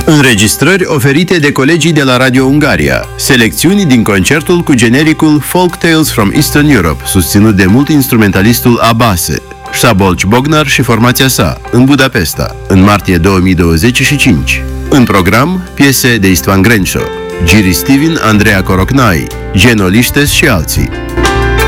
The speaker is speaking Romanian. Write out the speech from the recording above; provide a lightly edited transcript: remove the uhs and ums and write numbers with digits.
Înregistrări oferite de colegii de la Radio Ungaria. Selecțiuni din concertul cu genericul Folk Tales from Eastern Europe, susținut de multi-instrumentalistul Abase, Szabolcs Bognar și formația sa, în Budapesta, în martie 2025. În program, piese de Istvan Grenșo, Giri Stevin, Andreea Corocnai, Geno Liștes și alții.